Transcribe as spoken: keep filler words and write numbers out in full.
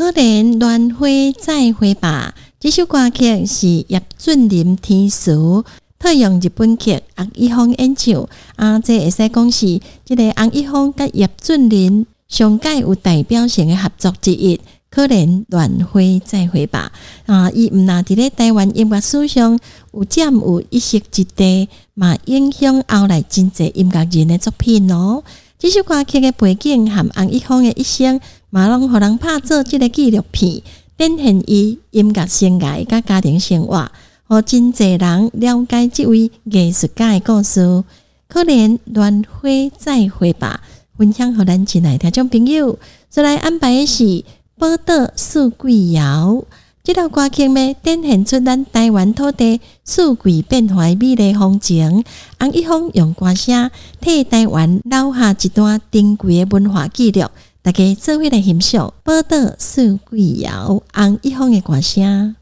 可怜鸾花再会吧。这首歌曲是叶俊麟填词，套用日本剧洪一峰演唱。啊，这会使讲是这个洪一峰甲叶俊麟上届有代表性的合作之一。可怜鸾花再会吧。啊，伊毋但伫咧台湾音乐史上有占有一席之地，嘛影响后来真侪音乐人的作品哦。这首歌曲的背景和洪一峰的一生，嘛拢互人拍做这个纪录片，展现伊音乐生涯甲家庭生活，互真侪人了解这位艺术家的故事。可怜鸾花再会吧，分享互咱亲爱听众朋友。再来安排的是宝岛四季谣，这条歌曲呢，展现出咱台湾土地四季变化美丽风情。洪一峰用歌声替台湾留下一段珍贵的文化记录，大家做伙来欣赏宝岛四季谣，洪一峰的歌声。